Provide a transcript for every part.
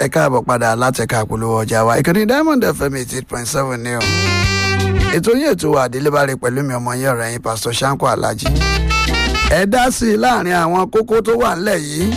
ẹ káàbọ̀ padà láti ẹ̀ka àpolówó ọjà wa ìkànnì Diamond FM 88.7 ní o. ètò yín ètò wa àdélébáre pẹ̀lú mi ọmọ yín ọ̀rẹ́ yín Pastor Shanko Alhaji. ẹ dá sí i láàrin àwọn kókó tó wà nílẹ̀ yìí.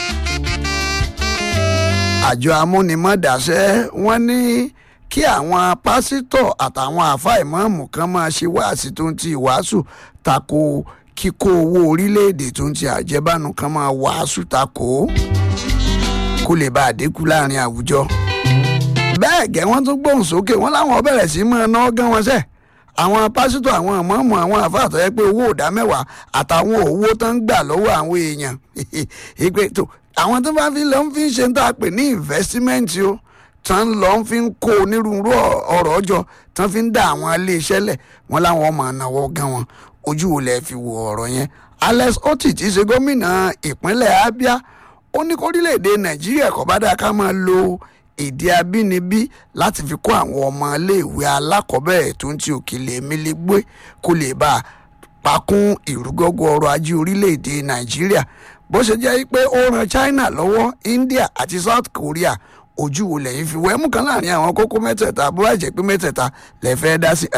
àjọ amúnimọ̀dáṣẹ́ wọ́n ní kí àwọn pásítọ̀ àtàwọn àáfàá ìmáàmù kan máa ṣe wáàsí tó ń ti ìwàásù tako kíkó owó orílẹ̀-èdè tó ń ti àjẹbánu kan máa wàásù tako kó lè bá àdínkù láàrin àwùjọ. bẹ́ẹ̀ gẹ́ wọ́n tún gbóhùn sókè wọ́n láwọn bẹ̀rẹ̀ sí máa ná gán wọn sẹ́ àwọn pásítọ̀ àwọn ìmáàmù àwọn àáfàá tó yẹ pé owó ìdá mẹ́wàá àtàwọn owó tó ń gbà lọ́wọ́ àwọn èèyàn ìpè tó àwọn tó bá fi lọ ń fi ṣe ń tà pé ní investment o tán lọ fi ń kó onírúurú ọ̀rọ̀ ọjọ́ tán fi ń dá àwọn iléeṣẹ́ lẹ̀ wọ́n láwọn ọmọ ànáwọ́ gan wọn ojú wo lẹ fi wo ọ̀rọ̀ yẹn. Alex Otti tí í ṣe gómìnà ìpínlẹ̀ Abia ó ní kórílẹ̀-èdè Nàìjíríà kò bá dáa ká máa lo èdè abínibí láti fi kó àwọn ọmọ iléèwé alákọ̀ọ́bẹ̀rẹ̀ tó ń ti òkèlè mílígbé kó lè bá a pakún ìrúgọ́gọ́ ọrọ̀ ajé orílẹ̀-èdè Nàìjíríà bó ṣe jẹ́ pé ó ran China lọ́wọ́ India àti South Korea ojú wo lẹ́yìn fi wẹ́mú kan láàrin àwọn kókó mẹ́tẹ̀ẹ̀ta bó wá jẹ́ pé mẹ́tẹ̀ẹ̀ta lè fẹ́ dá sí.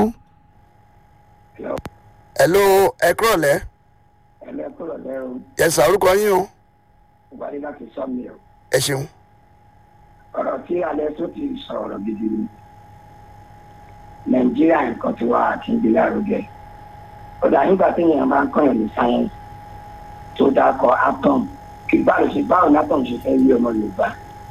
Hello, ẹ kúrọ̀lẹ́. Ẹ kúrọ̀lẹ́ o. Yes, orúkọ yín o. Ìbàdí láti sọ́mi o. Ẹ ṣeun. Ọ̀rọ̀ tí alẹ́ tó ti sọ̀rọ̀ gidi ni. Nàìjíríà nǹkan ti wá àti ń gbé lárugẹ. Ọ̀dà nígbà tí èèyàn máa ń kọ́yàn ní sáyẹ́nsì tó dákọ̀ atom kí báwo ní atom ṣe fẹ́ rí ọmọ Yorùbá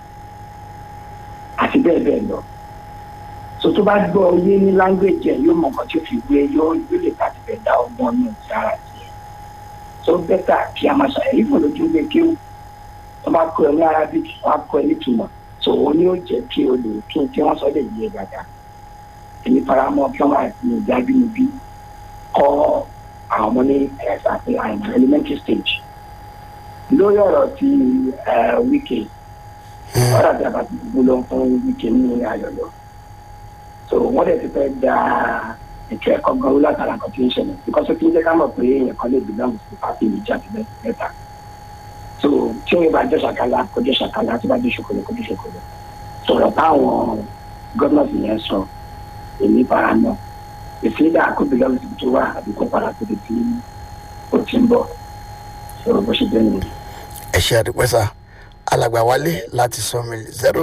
àti bẹ́ẹ̀ bẹ́ẹ̀ lọ. So tó bá gbọ́ oyé ní language ẹ̀ yóò mọ nǹkan tí ó fi gbé yóò lè tàbí bẹ́ẹ̀ dá ọgbọ́n ní ìsára tiẹ̀. So bẹ́tà kí a máa ṣàyẹ̀wò ìfò lójú ilé kéwù tó bá kọ́ ẹ ní Arabic wọ́n á kọ́ ẹ ní túmọ̀ so òun ni ó jẹ́ kí o lè kí n tí wọ́n sọ lè yé dáadáa. èmi faramọ́ kí wọ́n máa ní ìjà bínibí kọ́ àwọn ọmọ ní elementary stage. lórí ọ̀rọ̀ ti Wike ọ̀rọ̀ àti àbàtì gbóló fún Wike ní Ayọ̀yọ́. So wọ́n dẹ̀ ti fẹ́ da ètò ẹ̀kọ́ gan wúlò àtàrà nǹkan tí ń ṣẹlẹ̀ because ó ti ń jẹ́ ká mọ̀ pé èèyàn kan lè belong sí pàtí méjì àti mẹ́ta. So tí wọ́n bá jẹ́ ṣàkálà kó jẹ́ ṣàkálà tí bá jẹ́ ṣòkòlò kó jẹ́ ṣòkòlò. sọ̀rọ̀ táwọn gọ́ọ̀mọ̀sì yẹn sọ èmi para náà ìfídà kó belong sí tó wà àbí kó padà tó ti tí ó ti ń bọ̀. So bó ṣe bẹ́ẹ̀ ni. ẹ ṣe àdúpẹ́ sá alàgbà wálé láti sọmi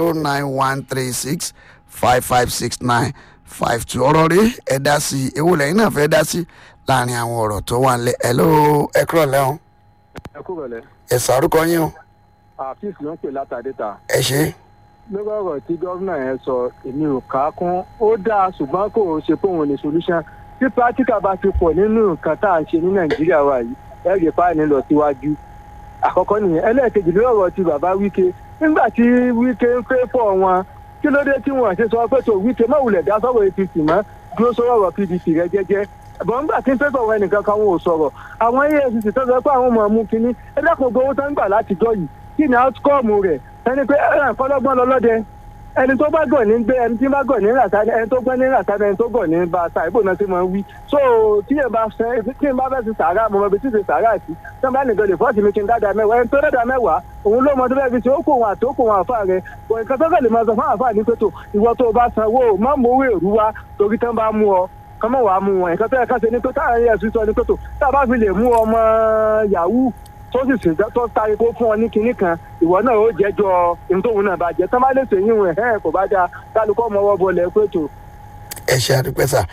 09136 556952 ọ̀rọ̀ rí ẹ dá sí ewu lẹ́yìn náà fẹ́ dá sí láàrin àwọn ọ̀rọ̀ tó wà nílẹ̀. Hello, ẹ kúrọ̀ lẹ́hìn. ẹ kúrọ̀ lẹ́. ẹ sàrúkọ yín o. àfíìs ló ń pè látàdéta. ẹ ṣe. lórí ọ̀rọ̀ tí gómìnà yẹn sọ èmi ò kà á kún ó dáa ṣùgbọ́n kò ṣe pé òun ní solution tí practical bá ti pọ̀ nínú nǹkan tá à ń ṣe ní Nàìjíríà wa yìí ẹ rí fáìní lọ síwájú. àkọ́kọ́ nìyẹn ẹlẹ́ẹ̀kejì lórí ọ̀rọ̀ ti bàbá Wike nígbà tí Wike ń pé pọ̀ wọn kí ló dé tí wọ́n ṣe sọ pé tó Wike má wulẹ̀ dá sọ́rọ̀ APC mọ́ dúró sọ́rọ̀ ọ̀rọ̀ PDP rẹ jẹ́jẹ́ bọ́n nígbà tí ń fẹ́ sọ̀rọ̀ ẹnìkan kan wọn ò sọ̀rọ̀ àwọn EFCC tó sọ pé àwọn ọmọ mú kínní ẹlẹ́kùn gbowó tó ń gbà láti jọ yìí kí ni outcome rẹ̀ ẹni pé fọlọ́gbọ́n lọ́lọ́dẹ ẹni tó bá gọ̀ ní gbé ẹni tí bá gọ̀ ní ràtà ẹni tó gbẹ́ ní ràtà ẹni tó gọ̀ ní bàtà ìbò náà ti máa ń wí so tí n bá fẹ́ ti sàárà mo mọ ibi tí ti sàárà sí tí wọ́n bá nìkan lè fọ́ọ̀tì mi kí n dáadáa mẹ́wàá ẹni tó dáadáa mẹ́wàá òun ló mọ tó fẹ́ fi ṣe ó kò wọn àti ó kò wọn àfa rẹ̀ kò nǹkan tó fẹ́ lè máa sọ fún àfa ní pẹ́tò ìwọ tó o bá sanwó má mú owó èrú wá torí tán bá mú ọ kọ́mọ̀ wàá mú wọn nǹkan tó yẹ ká ṣe ní pé táwọn ẹ̀yẹ sọ ní pẹ́tò tá a bá fi lè mú ọmọ yahoo tó sì sìn tó tari kó fún ọ ní kinní kan ìwọ náà ó jẹ́jọ́ ìtòhun náà bá jẹ tán bá lè sèyìn wọn kò bá dáa kálukọ mọwọ bọlẹ pẹtù. ẹ ṣe àdúpẹ́ sà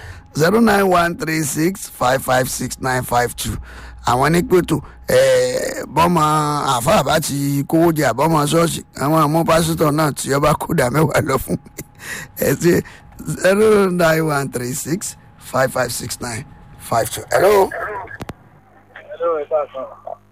09136 556952 àwọn ní pẹ̀tù bọ́mọ àfáà bá ti kówó jẹ àbọ́mọ ṣọ́ọ̀ṣì àwọn àmọ́ pásítọ̀ náà tí ọba kódà mẹ́wàá lọ fún mi ẹ ṣe 09136 556952. Hello. Hello, ẹ káàsán.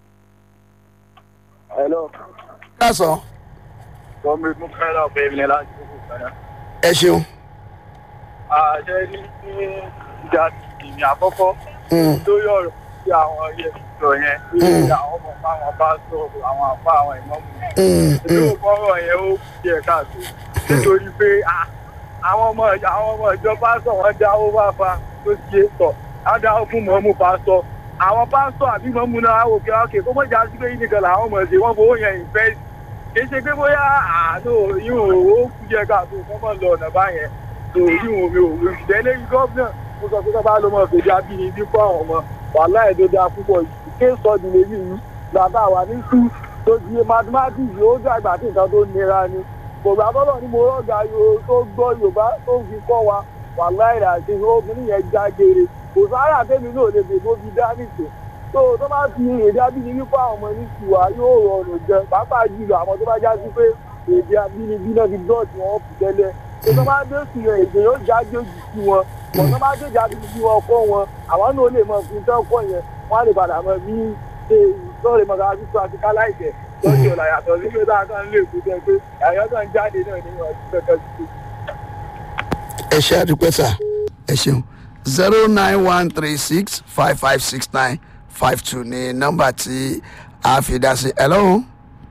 Hello. Káàsán. Bọ́m̀bì mú kẹ́lá ọ̀pẹ ìbìnrin láti kókò kan. Ẹ ṣeun. Àṣẹ ní ìjà ìrìn àkọ́kọ́ lórí ọ̀rọ̀ tí àwọn ilé ìjọ yẹn lórí àwọn ọmọ àwọn bá sọ̀rọ̀ àwọn àpá àwọn ìmọ̀mù yẹn. Ìlú ọ̀rọ̀ yẹn ó kí ẹ̀ káàkiri nítorí pé àwọn ọmọ ìjọba sọ wọ́n dáwó wá fa tó ṣe é sọ á dáwó fún mọ̀ọ́mù pásítọ̀ àwọn pásítọ̀ àbí mọ̀ọ́mù náà wò kí wọ́n kó mọ̀jà sí pé yìí nìkan làwọn ọmọ ṣe wọ́n fowó yẹn invest kì í ṣe pé bóyá àánú yóò ó kú jẹ́ káàtó kọ́ mọ̀ lọ ọ̀nà báyẹn tó yíwọ̀n mi ò rí ìdẹ́lẹ́ gọ́ọ̀nà mo sọ pé sábà ló mọ̀ fèdè abínibí fún àwọn ọmọ wàhálà ẹ̀ tó dáa púpọ̀ ké sọ́ọ̀dì lèmi yìí bàbá wa ní sùn tó di mathematics yóò dàgbà tí nǹkan tó nira ni kò gbà bọ́lọ̀ ni mo rọ́gà tó gbọ́ Yorùbá tó fi kọ́ wa wàhálà ìràṣẹ obìnrin yẹn já geere kò sára tẹ́mi náà lè dèbò fi dá nìṣẹ́ tó bá fi èdè abínibí fún àwọn ọmọ ní tiwa yóò rọrùn jẹ pàápàá jùlọ àwọn tó bá já sí pé èdè abínibí náà ti dọ́ọ̀tì wọn kù tẹ́lẹ̀ tó bá dé sí èdè yóò já jòjì sí wọn tó bá dé já sí wọn kọ́ wọn àwọn náà lè mọ fi tán kọ́ yẹn wọ́n á lè padà mọ bí ṣe lọ́ọ̀rẹ́ mọ̀ ká fi practicalize lọ́jọ́ ọ̀la yàtọ̀ sí pé táwọn kan lè kú jẹ́ pé àyọ̀ kan jáde náà ní ọdún kẹ̀kẹ́ sí. ẹ ṣe àdúpẹ́ sà ẹ ṣeun 09136556952 ní nọ́mbà tí a fi dá sí. hello.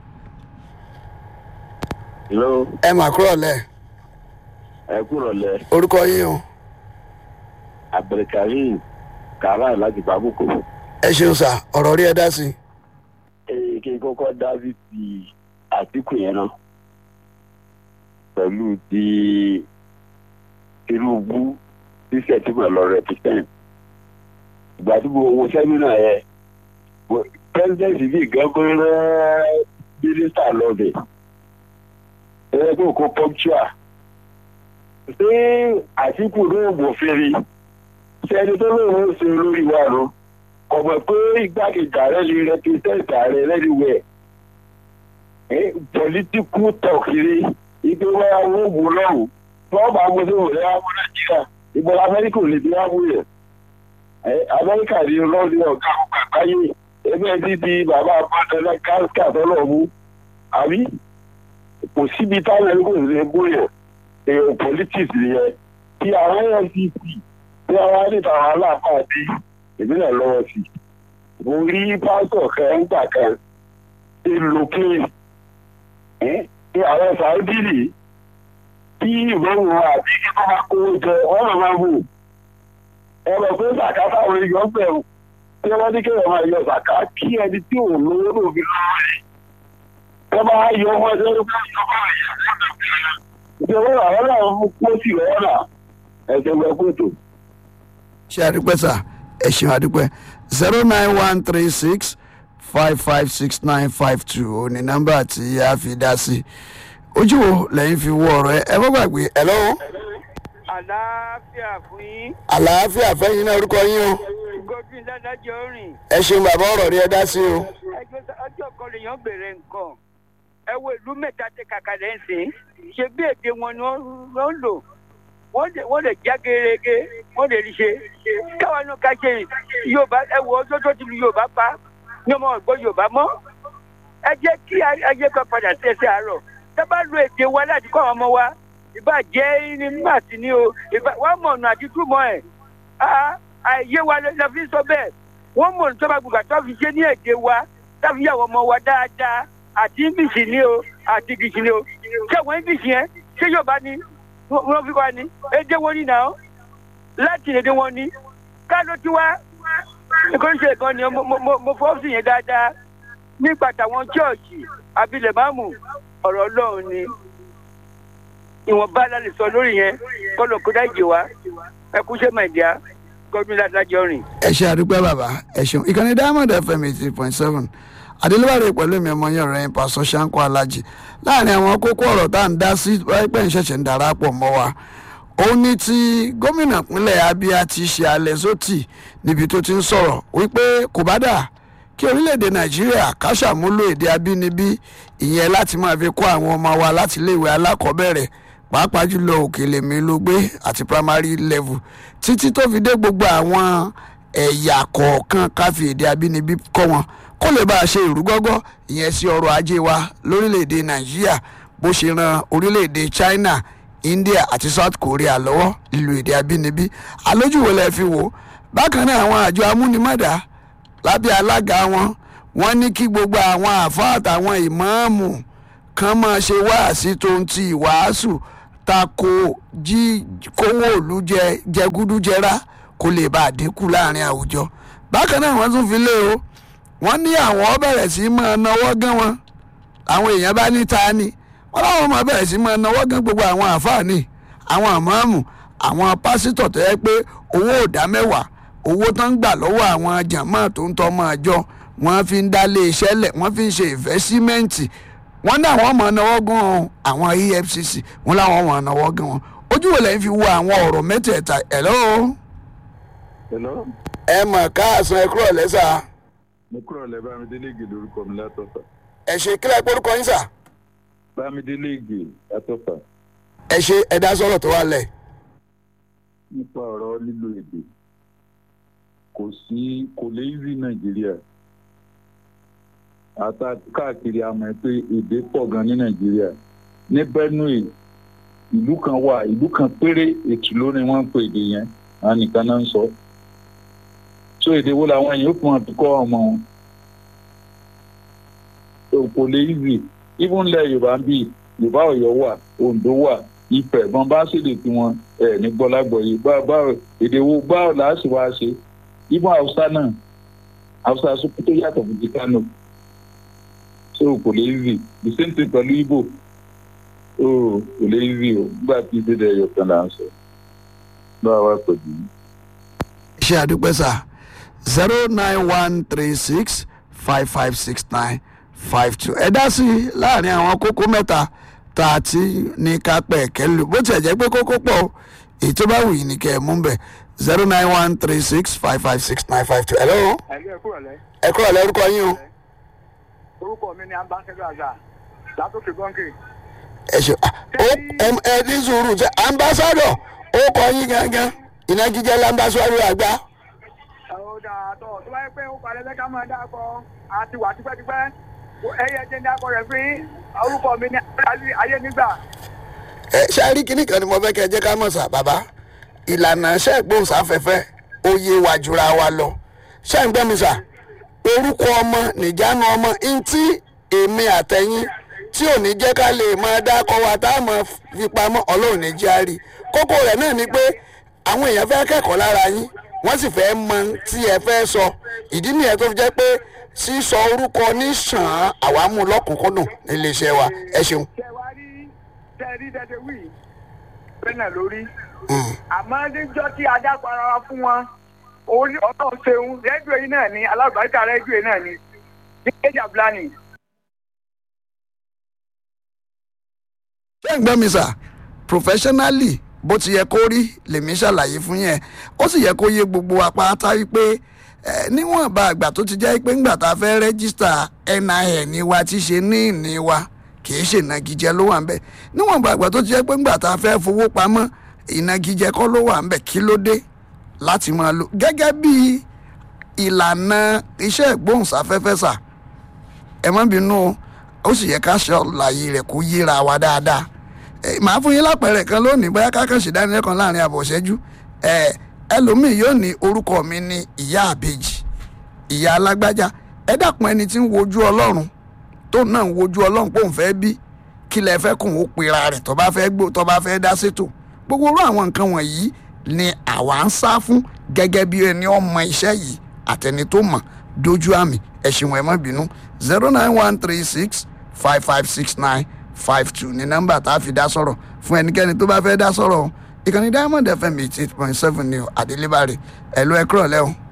hello. ẹ mà kúrò lẹ. ẹ kúrò lẹ. orúkọ yín o. Abdulkareem Kara láti Pàbùkù. ẹ ṣeun sà ọ̀rọ̀ rí ẹ dá sí. kí n kọ́kọ́ dá sí ti Àtíkù yẹn náà pẹ̀lú ti Tinubu ṣíṣẹ́ tí mo lọ represent. ìgbà tí mo wo sẹ́mínà yẹn president bíi gángan mínísítà lọ́bẹ̀ ẹ̀rẹ́ tó kó punctual ṣé Àtíkù ló mọ̀ fèrè ṣé ẹni tó lóun ṣe olórí wa lọ kò mọ̀ pé igbákejì ààrẹ lè represent ààrẹ lẹ́nìwẹ̀ political talk kiri ìgbé wáyà wọ́n mú lọ́rùn wọ́n bá mú sí òun lẹ́wọ̀n mú Nàìjíríà ìbọn Amẹ́ríkà ò lè bí wọ́n mú yẹn Amẹ́ríkà ní lọ́ọ̀dún ọ̀gá àgbáyé ẹgbẹ́ títí bàbá àpàtàlá káńsíkà tọ́lọ̀ mú àbí kò síbi táwọn ẹni kò sí lè bóyá èèyàn politics yẹn kí àwọn NCC tí àwọn àdìtà àwọn aláàpáàdé ìbílẹ̀ lọ́wọ́ sí mo rí pásítọ̀ kan nígbà kan ṣe lókè kí àwọn sàódìrì kí ìbọn wọn àbí kí wọ́n máa kówó jẹ wọ́n máa wò ẹ̀rọ pé sàkà táwọn èèyàn bẹ̀rù tí wọ́n ní kéèyàn máa yọ sàkà kí ẹni tí òun lówó ló fi lọ́wọ́ rẹ̀ wọ́n máa yọ ọmọ ẹgbẹ́ ló fẹ́ yọ ọmọ ẹ̀yà ìjọba àwọn náà mú kó sì lọ́wọ́ náà ẹ̀sẹ̀ gbẹ kóòtù. ṣé àdúpẹ́ sà ẹ ṣeun àdúpẹ́ 09136556952 ò ní nọ́mbà tí a fi dá sí. ojú wo lẹ́yìn fi wọ ọ̀rọ̀ ẹ mọ́ gbàgbé ẹ lọ́wọ́. àlàáfíà fún yín. àlàáfíà fẹ́yìn náà orúkọ yín o. Godwin Dádájọ́ rìn. ẹ ṣeun bàbá ọ̀rọ̀ rí ẹ dá sí o. ọjọ́ kan lèèyàn bèrè nǹkan ẹ wo ìlú mẹ́ta tẹ kàkà lẹ́sìn ṣe bí èdè wọn ni wọ́n lò wọ́n lè já gerege wọ́n lè rí ṣe káwọn náà ká ṣe Yorùbá ẹ wo ọjọ́ tó ti lu Yorùbá pa ní ọmọ ọ̀gbọ́n Yorùbá mọ́ ẹ jẹ́ kí ayé kan padà sí ẹsẹ̀ àárọ̀ tá bá lo èdè wa láti kọ́ àwọn ọmọ wa ìbá jẹ́ ní máàsì ni o ìbá wọ́n mọ̀ ọ̀nà àti túmọ̀ ẹ̀ àìyé wa lọ fi sọ bẹ́ẹ̀ wọ́n mọ̀ tó bá gbùgbà tó fi ṣe ní èdè wa tó fi yàwọ̀ ọmọ wa dáadáa àti English ni o àti English ni o ṣé àwọn English yẹn ṣé Yorùbá ni wọ́n fi wá ní èdè wọn ni náà láti èdè wọn ni ká ló ti wá nǹkan ṣe kan ni mo fọ́ sí yẹn dáadáa nípa tàwọn chọ́ọ̀chì abilẹ̀ máàmù ọ̀rọ̀ Ọlọ́run ni ìwọ̀nba lálẹ́ sọ lórí yẹn kọ́lọ̀ kó dáìjì wá ẹ kú ṣe màìdíá Godwin Dádájọ́ rìn. ẹ ṣe àdúpẹ́ bàbá ẹ ṣeun ìkànnì Diamond FM 80.7 adélúwàrè pẹ̀lú mi ọmọ yẹn ọ̀rẹ́ yẹn pásọ Ṣáńkó Alájì láàrin àwọn kókó ọ̀rọ̀ tá à ń dá sí pẹ́ ń ṣẹ̀ṣẹ̀ ń darapọ̀ mọ́ wa ó ní tí gómìnà ìpínlẹ̀ Abia ti ṣe alẹ́ sótì níbi tó ti ń sọ̀rọ̀ wípé kò bá dà kí orílẹ̀-èdè Nàìjíríà ká ṣàmúlò èdè abínibí ìyẹn láti máa fi kọ́ àwọn ọmọ wa láti iléèwé alákọ̀ọ́bẹ̀rẹ̀ pàápàá jùlọ òkèlè mi ló gbé àti primary level títí tó fi dé gbogbo àwọn ẹ̀yà kọ̀ọ̀kan ká fi èdè abínibí kọ́ wọn kó lè bá a ṣe ìrúgọ́gọ́ ìyẹn sí ọrọ̀ ajé wa lórílẹ̀‐èdè Nàìjíríà bó ṣe ran orílẹ̀‐èdè China India àti South Korea lọ́wọ́ lílo èdè abínibí alójúwò lẹ fi wò bákan náà àwọn àjọ amúnimọ̀dá lábẹ́ alága wọ́n ní kí gbogbo àwọn àfáà àtàwọn ìmáàmù kan máa ṣe wáàsí tó ń ti ìwàásù tako kówó òlu jẹgúdújẹrá kó lè bá a dínkù láàrin àwùjọ bákan náà wọ́n tún fi lé o wọ́n ní àwọn bẹ̀rẹ̀ sí máa náwó gán wọn àwọn èèyàn bá ní ta ni wọ́n láwọn ọmọ bẹ̀rẹ̀ sí máa náwó gan gbogbo àwọn àfáàní àwọn àmọ́ọ̀mù àwọn pásítọ̀ tó yẹ pé owó ìdá mẹ́wàá owó tó ń gbà lọ́wọ́ àwọn jàmáà tó ń tọ́mọ àjọ wọ́n fi ń dálé iṣẹ́ lẹ̀ wọ́n fi ń ṣe ìfẹ́símẹ́ǹtì wọ́n ní àwọn ọmọ náwó gan àwọn EFCC wọ́n láwọn ọmọ náwó gan wọn ojú wo lẹ́yìn fi wo àwọn ọ̀rọ̀ mẹ́tẹ̀ẹ̀ta hello. ẹ mọ̀ káàsán ẹ kúrò lẹ́sà. mo kúrò lẹ́ Bámidélé Ìgè lórúkọ mi látọ̀fà. ẹ ṣe kílẹ̀ pórúkọ yín sà. Bámidélé Ìgè látọ̀fà. ẹ ṣe ẹ̀dá sọ̀rọ̀ tó wà lẹ̀. nípa ọ̀rọ̀ lílo èdè kò lè easy Nàìjíríà káàkiri àmọ́ pé èdè pọ̀ gan ní Nàìjíríà ní Benue ìlú kan péré Ètùló ni wọ́n ń pè èdè yẹn àwọn nìkan náà ń sọ so èdè wo làwọn èèyàn fún wọn kọ́ ọmọ wọn kò lè easy even lẹ Yorùbá ń bí Yorùbá Ọ̀yọ́ wà Oǹdó wà Ifẹ̀ bọ́n bá ṣèlè tí wọn ní gbọ́lágbọ̀ yìí báwo èdè wo báwo làá sì wá ṣe even Haúsá náà Haúsá Sókótó yàtọ̀ fún ti Kánò so kò lè easy the same thing pẹ̀lú Ìgbò kò lè easy o nígbà tí ìdílé ẹ̀yọ̀ kan là ń sọ báwa wá pẹ̀lú. ṣé àdúpẹ́ sà 09136556952 ẹ dá sí láàrin àwọn kókó mẹ́ta tá a ti ní ká pẹ̀ kẹ́lù bó tiẹ̀ jẹ́ pé kókó pọ̀ èyí tó bá wù yín ní kẹ́ ẹ̀ mú bẹ̀ 09136556952. hello. ẹ kúrò lẹ́ orúkọ yín o. orúkọ mi ni ambassador àgbà látòkè gọ́ǹkì. ẹ ṣe ẹ ní sùúrù jẹ ambassador ó kọ yín gangan ìnagijẹ lambassador àgbà. ọ̀dà àtọ̀ tó bá yẹ pé ó parẹ́ lẹ́ka máa dákọ̀ àti wà tipẹ́tipẹ́ ẹ̀yẹ jẹ́ dákọ̀ rẹ̀ fún orúkọ mi ní ayé nígbà. ẹ ṣe rí kinní kan ni mo fẹ́ kẹ́ ẹ jẹ́ ká mọ̀ sá bàbá ìlànà ṣẹ́gbóhùnsáfẹ́fẹ́ ó yé wa jura wa lọ ṣé ń gbẹ́ mi sà orúkọ ọmọ nìjánu ọmọ ntí èmi àtẹ̀yìn tí ò ní jẹ́ ká lè máa dákọ̀ wa tá a máa fi pamọ́ ọlọ́run ní járí kókó rẹ̀ náà ni pé àwọn èèyàn fẹ́ kẹ́kọ̀ọ́ lára yín wọ́n sì fẹ́ mọ tí ẹ fẹ́ sọ ìdí nìyẹn tó fi jẹ́ pé sísọ orúkọ ní sàn àwa mú lọ́kùnkúndùn nílé iṣẹ́ wa ẹ ṣeun. tẹ̀rí dẹ́dẹ́ wí bẹ́ẹ̀ náà lórí àmọ́ níjọ́ tí adápara wa fún wọn ọlọ́run ṣeun rédíò yìí náà ni alábàárìkà rédíò yìí náà ni ní kéjà blani. ṣé ń gbọ́ mi sà professionally bó ti yẹ kó rí lèmi ṣàlàyé fún yẹn ó sì yẹ kó yé gbogbo apáta wípé níwọ̀n bá àgbà tó ti jẹ́ pé ńgbà tá a fẹ́ rẹ́gísítà NIN wa ti ṣe ní ìní wa kì í ṣe ìnagijẹ ló wà ń bẹ̀ níwọ̀n bá àgbà tó ti jẹ́ pé ńgbà tá a fẹ́ fowó pamọ́ ìnagijẹ kọ́ ló wà ń bẹ̀ kí ló dé láti máa lò gẹ́gẹ́ bí ìlànà iṣẹ́ ìgbóhùnsáfẹ́fẹ́ sà ẹ má bínú ó sì yẹ ká ṣàlàyé rẹ̀ kó yéra wa dáadáa màá fún yín lápẹẹrẹ kan lónìí bóyá kákan ṣèdánilẹ́kọ̀ọ́ láàrin àbọ̀ ṣẹ́jú ẹlòmíì yóò ní orúkọ mi ní ìyá àbèjì ìyá alágbájá ẹ dákun ẹni tí ń wojú ọlọ́run tó náà ń wojú ọlọ́run pé òun fẹ́ bí kí lẹ fẹ́ kóun ó pera rẹ̀ tó bá fẹ́ dá sétò gbogbo orú àwọn nǹkan wọ̀nyí ni àwa ń sá fún gẹ́gẹ́ bí ẹni ọmọ iṣẹ́ yìí àtẹni tó mọ̀ dójú àmì ẹ̀sìn wọn ẹ má bínú 09136556952 ní nọ́mbà tá a fi dá sọ̀rọ̀ fún ẹnikẹ́ni tó bá fẹ́ dá sọ̀rọ̀ ìkànnì Diamond FM 88.7 ní Adélébárè ẹ̀lú ẹ̀kúrọ̀ lẹ́hùn.